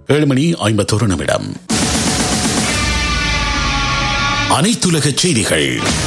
7:51. அனைத்துலக செய்திகள்.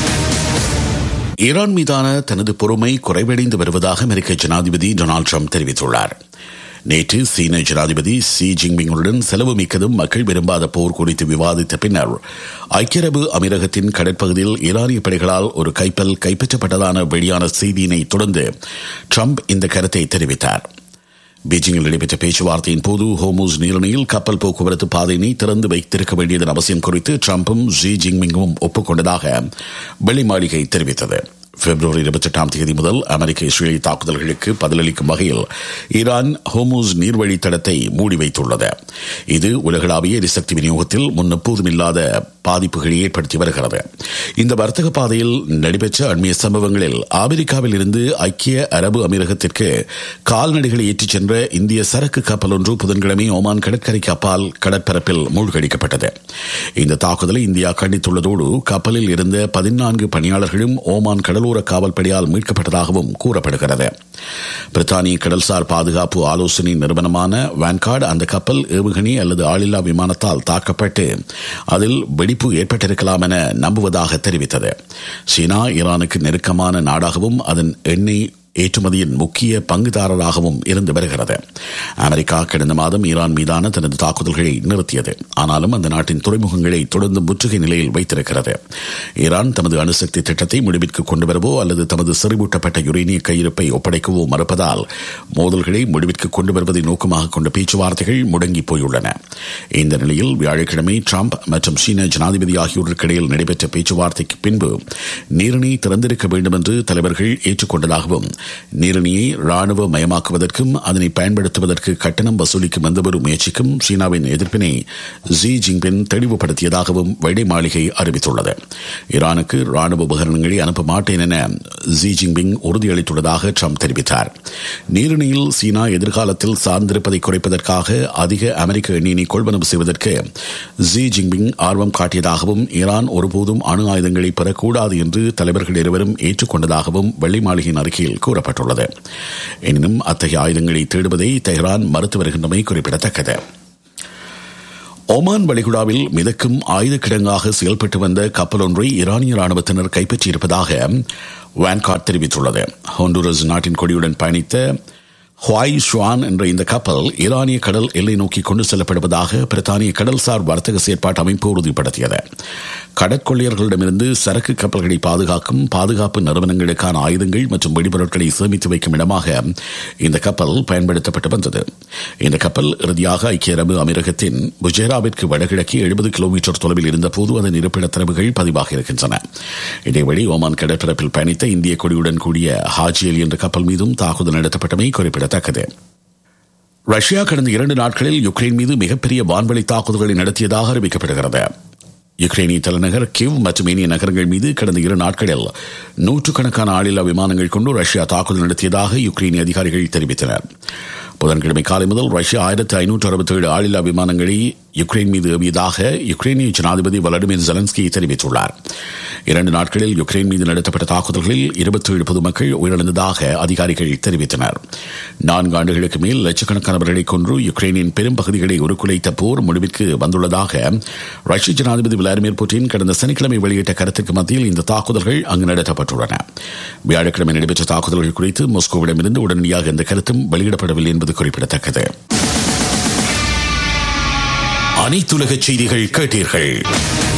ஈரான் மீதான தனது பொறுமை குறைவடைந்து வருவதாக அமெரிக்க ஜனாதிபதி டொனால்டு ட்ரம்ப் தெரிவித்துள்ளார். நேற்று சீன ஜனாதிபதி ஷி ஜின்பிங்குடன் செலவு மிக்கதும் மக்கள் விரும்பாத போர் குறித்து விவாதித்த பின்னர் ஐக்கிய அரபு அமீரகத்தின் கடற்பகுதியில் ஈரானிய படைகளால் ஒரு கைப்பல் கைப்பற்றப்பட்டதான வெளியான செய்தியினை தொடர்ந்து ட்ரம்ப் இந்த கருத்தை தெரிவித்தார். பீஜிங்கில் நடைபெற்ற பேச்சுவார்த்தையின் போது ஹோர்முஸ் நீரிணையில் கப்பல் போக்குவரத்து பாதையினை திறந்து வைத்திருக்க வேண்டியதன் அவசியம் குறித்து ட்ரம்பும் ஷி ஜின்பிங்கும் ஒப்புக்கொண்டதாக வெள்ளை மாளிகை தெரிவித்தது. பிப்ரவரி 28 முதல் அமெரிக்க இஸ்ரேலிய தாக்குதல்களுக்கு பதிலளிக்கும் வகையில் ஈரான் ஹோர்முஸ் நீர்வழித்தடத்தை மூடி வைத்துள்ளது. இது உலகளாவிய எரிசக்தி விநியோகத்தில் முன்னெப்போதும் இல்லாத பாதிப்புகளை ஏற்படுத்தி வருகிறது. இந்த வர்த்தக பாதையில் நடைபெற்ற அண்மைய சம்பவங்களில் அமெரிக்காவில் இருந்து ஐக்கிய அரபு அமீரகத்திற்கு கால்நடைகளை ஏற்றிச் சென்ற இந்திய சரக்கு கப்பல் ஒன்று புதன்கிழமை ஓமான் கடற்கரைக்கு அப்பால் கடற்பரப்பில் மூழ்கடிக்கப்பட்டது. இந்த தாக்குதலை இந்தியா கண்டித்துள்ளதோடு கப்பலில் இருந்த 14 பணியாளர்களும் ஓமான் கடலோர காவல்படையால் மீட்கப்பட்டதாகவும் கூறப்படுகிறது. பிரித்தானிய கடல்சார் பாதுகாப்பு ஆலோசனை நிறுவனமான வான்கார்டு அந்த கப்பல் ஏவுகணை அல்லது ஆளில்லா விமானத்தால் தாக்கப்பட்டு அதில் வெடிப்பு ஏற்பட்டிருக்கலாம் என நம்புவதாக தெரிவித்தது. சீனா ஈரானுக்கு நெருக்கமான நாடாகவும் அதன் எண்ணெய் ஏற்றுமதியின் முக்கிய பங்குதாரராகவும் இருந்து வருகிறது. அமெரிக்கா கடந்த மாதம் ஈரான் மீதான தனது தாக்குதல்களை நிறுத்தியது. ஆனாலும் அந்த நாட்டின் துறைமுகங்களை தொடர்ந்து முற்றுகை நிலையில் வைத்திருக்கிறது. ஈரான் தமது அணுசக்தி திட்டத்தை முடிவிற்கு கொண்டு வரவோ அல்லது தமது செறிவூட்டப்பட்ட யுரேனிய கையிருப்பை ஒப்படைக்கவோ மறுப்பதால் மோதல்களை முடிவிற்கு கொண்டு வருவதை நோக்கமாக கொண்ட பேச்சுவார்த்தைகள் முடங்கி போயுள்ளன. இந்த நிலையில் வியாழக்கிழமை ட்ரம்ப் மற்றும் சீன ஜனாதிபதி ஆகியோருக்கு இடையில் நடைபெற்ற பேச்சுவார்த்தைக்கு பின்பு நீரிணை திறந்திருக்க வேண்டும் என்று தலைவர்கள் ஏற்றுக்கொண்டதாகவும் நீரிணையை ராணுவ மயமாக்குவதற்கும் அதனை பயன்படுத்துவதற்கு கட்டணம் வசூலிக்கும் எந்தவொரு முயற்சிக்கும் சீனாவின் எதிர்ப்பினை ஷி ஜின்பிங் தெளிவுபடுத்தியதாகவும் வெள்ளை மாளிகை அறிவித்துள்ளது. ஈரானுக்கு ராணுவ உபகரணங்களை அனுப்ப மாட்டேன் என ஷி ஜின்பிங் உறுதியளித்துள்ளதாக ட்ரம்ப் தெரிவித்தார். நீரிணையில் சீனா எதிர்காலத்தில் சார்ந்திருப்பதை குறைப்பதற்காக அதிக அமெரிக்க எண்ணெயினை கொள்வனவு செய்வதற்கு ஷி ஜின்பிங் ஆர்வம் காட்டியதாகவும் ஈரான் ஒருபோதும் அணு ஆயுதங்களை பெறக்கூடாது என்று தலைவர்கள் இருவரும் ஏற்றுக்கொண்டதாகவும் வெள்ளை மாளிகையின் அறிக்கையில் கூறப்பட்டுள்ளது. எனினும் அத்தகைய ஆயுதங்களை தேடுவதை தெஹ்ரான் மறுத்து வருகின்றமை குறிப்பிடத்தக்கது. ஓமான் வளைகுடாவில் மிதக்கும் ஆயுத கிடங்காக செயல்பட்டு வந்த கப்பல் ஒன்றை ஈரானிய ராணுவத்தினர் கைப்பற்றியிருப்பதாக வான்கார்ட் தெரிவித்துள்ளது. ஹோண்டுரஸ் நாட்டின் கொடியுடன் பயணித்த ஹுவாய் ஷுவான் என்ற இந்த கப்பல் ஈரானிய கடல் எல்லை நோக்கி கொண்டு செல்லப்படுவதாக பிரித்தானிய கடல்சார் வர்த்தக செயற்பாட்டு அமைப்பு உறுதிப்படுத்தியது. கடற்கொள்ளையர்களிடமிருந்து சரக்கு கப்பல்களை பாதுகாக்கும் பாதுகாப்பு நிறுவனங்களுக்கான ஆயுதங்கள் மற்றும் வெடிபொருட்களை சேமித்து வைக்கும் இடமாக இந்த கப்பல் பயன்படுத்தப்பட்டு வந்தது. இந்த கப்பல் இறுதியாக ஐக்கிய அரபு அமீரகத்தின் புஜேராவிற்கு வடகிழக்கே 70 கிலோமீட்டர் தொலைவில் இருந்தபோது அதன் இருப்பிட தரவுகள் பதிவாக இருக்கின்றன. இதேவழி ஓமான் கடற்பரப்பில் பயணித்த இந்திய கொடியுடன் கூடிய ஹாஜியல் என்ற கப்பல் மீதும் தாக்குதல் நடத்தப்பட்டமை குறிப்பிடத்தக்கது. ரஷ்யா கடந்த 2 நாட்களில் யுக்ரைன் மீது மிகப்பெரிய வான்வழி தாக்குதல்களை நடத்தியதாக அறிவிக்கப்படுகிறது. யுக்ரைனிய தலைநகர் கிவ் மற்றும் ஏனைய நகரங்கள் மீது கடந்த 2 நாட்களில் 100கணக்கான ஆளில்லா விமானங்கள் கொண்டு ரஷ்யா தாக்குதல் நடத்தியதாக யுக்ரைனிய அதிகாரிகள் தெரிவித்தனர். புதன்கிழமை காலை முதல் ரஷ்யா 1567 ஆளில்லா விமானங்களை யுக்ரைன் மீது ஏவியதாக யுக்ரைனிய ஜனாதிபதி வலடிமிர் ஜெலன்ஸ்கி தெரிவித்துள்ளார். 2 நாட்களில் யுக்ரைன் மீது நடத்தப்பட்ட தாக்குதல்களில் 27 பொதுமக்கள் உயிரிழந்ததாக அதிகாரிகள் தெரிவித்தனர். 4 ஆண்டுகளுக்கு மேல் லட்சக்கணக்கானவர்களை கொன்று யுக்ரைனின் பெரும் பகுதிகளை உருக்குலைத்த போர் முடிவிற்கு வந்துள்ளதாக ரஷ்ய ஜனாதிபதி விளாடிமிர் புட்டின் கடந்த சனிக்கிழமை வெளியிட்ட கருத்துக்கு மத்தியில் இந்த தாக்குதல்கள் அங்கு நடத்தப்பட்டுள்ளன. வியாழக்கிழமை நடைபெற்ற தாக்குதல்கள் குறித்து மாஸ்கோவிடமிருந்து உடனடியாக எந்த கருத்தும் வெளியிடப்படவில்லை என்பது குறிப்பிடத்தக்கது. அனைத்துலக செய்திகள் கேட்டீர்கள்.